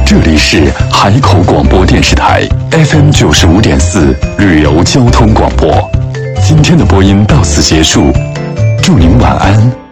这里是海口广播电视台 FM 95.4旅游交通广播。今天的播音到此结束，祝您晚安。